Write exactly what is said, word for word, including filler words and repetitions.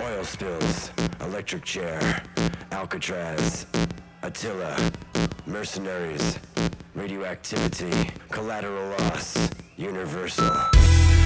Oil spills, electric chair, Alcatraz, Attila, mercenaries, radioactivity, collateral loss, universal.